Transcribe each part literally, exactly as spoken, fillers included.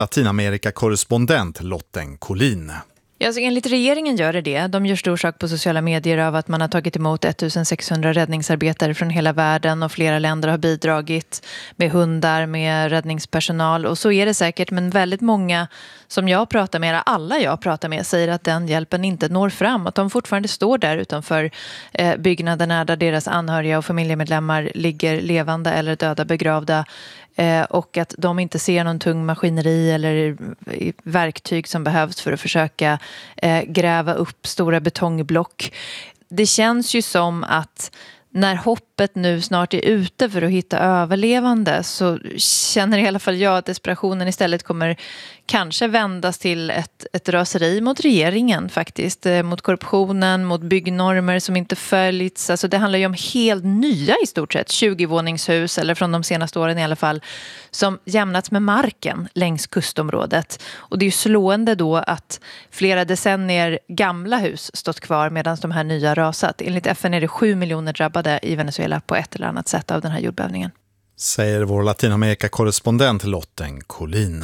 Latinamerika-korrespondent Lotten Collin. Ja, alltså enligt regeringen gör det det. De gör stor sak på sociala medier av att man har tagit emot sextonhundra räddningsarbetare från hela världen och flera länder har bidragit med hundar, med räddningspersonal. Och så är det säkert, men väldigt många som jag pratar med, alla jag pratar med, säger att den hjälpen inte når fram. Att de fortfarande står där utanför eh, byggnaderna där deras anhöriga och familjemedlemmar ligger levande eller döda begravda. Eh, och att de inte ser någon tung maskineri eller verktyg som behövs för att försöka eh, gräva upp stora betongblock. Det känns ju som att när hoppet nu snart är ute för att hitta överlevande så känner i alla fall jag att desperationen istället kommer kanske vändas till ett, ett raseri mot regeringen faktiskt. Mot korruptionen, mot byggnormer som inte följts. Alltså det handlar ju om helt nya i stort sett tjugo-våningshus eller från de senaste åren i alla fall som jämnats med marken längs kustområdet. Och det är ju slående då att flera decennier gamla hus stått kvar medan de här nya rasat. Enligt F N är det sju miljoner drabbade i Venezuela på ett eller annat sätt av den här jordbävningen. Säger vår Latinamerika-korrespondent Lotten Collin.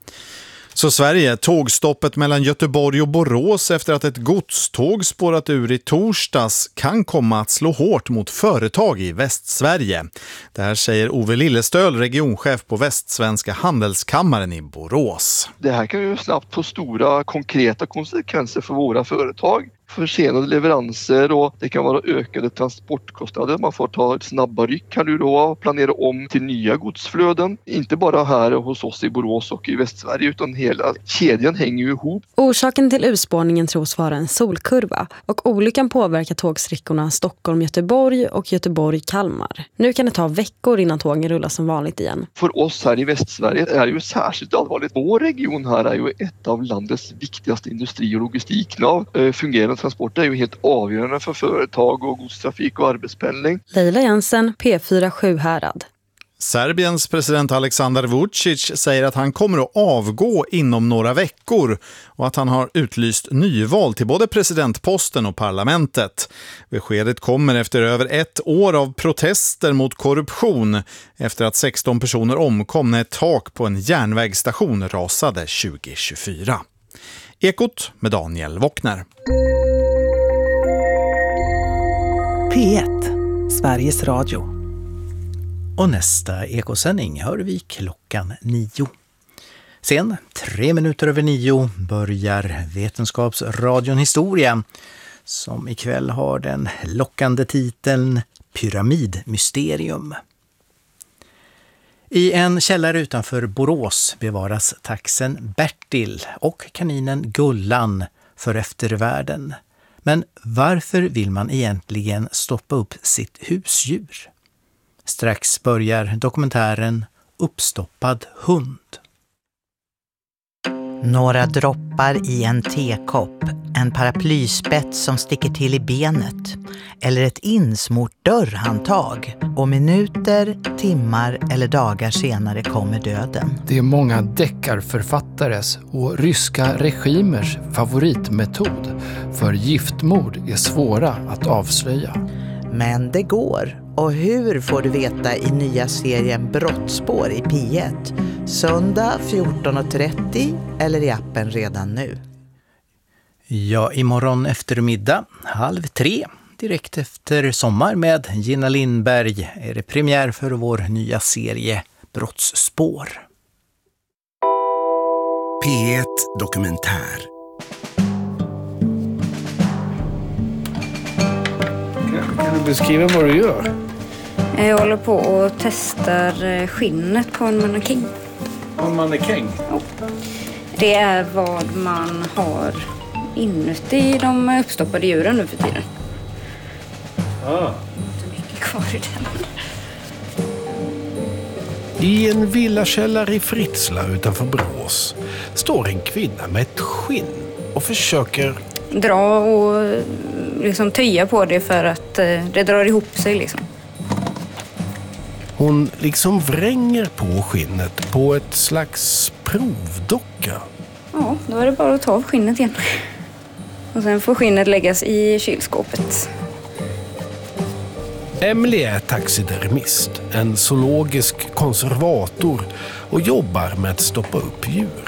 Så Sverige, tågstoppet mellan Göteborg och Borås efter att ett godståg spårat ur i torsdags kan komma att slå hårt mot företag i Västsverige. Det här säger Ove Lillestöl, regionchef på Västsvenska handelskammaren i Borås. Det här kan ju snabbt få stora konkreta konsekvenser för våra företag. Försenade leveranser och det kan vara ökade transportkostnader. Man får ta ett snabba ryck kan du då planera om till nya godsflöden. Inte bara här hos oss i Borås och i Västsverige utan hela kedjan hänger ju ihop. Orsaken till urspårningen tros vara en solkurva och olyckan påverkar tågsträckorna Stockholm-Göteborg och Göteborg-Kalmar. Nu kan det ta veckor innan tågen rullar som vanligt igen. För oss här i Västsverige är det ju särskilt allvarligt. Vår region här är ju ett av landets viktigaste industri- och logistiknav. Fungerande transporter är ju helt avgörande för företag och godstrafik och arbetspendling. Leila Jensen, P fyra Sjuhärad. Serbiens president Aleksandar Vučić säger att han kommer att avgå inom några veckor och att han har utlyst nyval till både presidentposten och parlamentet. Beskedet kommer efter över ett år av protester mot korruption efter att sexton personer omkom när ett tak på en järnvägsstation rasade tjugo tjugofyra. Ekot med Daniel Wockner. P ett, Sveriges Radio. Och nästa ekosändning hör vi klockan nio. Sen, tre minuter över nio, börjar Vetenskapsradion Historia som ikväll har den lockande titeln Pyramidmysterium. I en källare utanför Borås bevaras taxen Bertil och kaninen Gullan för eftervärlden. Men varför vill man egentligen stoppa upp sitt husdjur? Strax börjar dokumentären Uppstoppad hund. Några droppar i en tekopp, en paraplyspets som sticker till i benet eller ett insmort dörrhandtag och minuter, timmar eller dagar senare kommer döden. Det är många deckarförfattares och ryska regimers favoritmetod för giftmord är svåra att avslöja. Men det går. Och hur får du veta i nya serien Brottspår i P ett? Söndag fjorton och trettio eller i appen redan nu. Ja, imorgon eftermiddag, halv tre, direkt efter sommar med Gina Lindberg, är det premiär för vår nya serie Brottsspår. P ett Dokumentär. Kan du beskriva vad du gör? Jag håller på och testar skinnet på en mannekäng. På en mannekäng? Ja. Det är vad man har inuti de uppstoppade djuren nu för tiden. Ah. Inte mycket kvar i den. I en villakällare i Fritsla utanför Borås står en kvinna med ett skinn och försöker dra och liksom töja på det för att det drar ihop sig liksom. Hon liksom vränger på skinnet på ett slags provdocka. Ja, då är det bara att ta av skinnet igen. Och sen får skinnet läggas i kylskåpet. Emily är taxidermist, en zoologisk konservator och jobbar med att stoppa upp djur.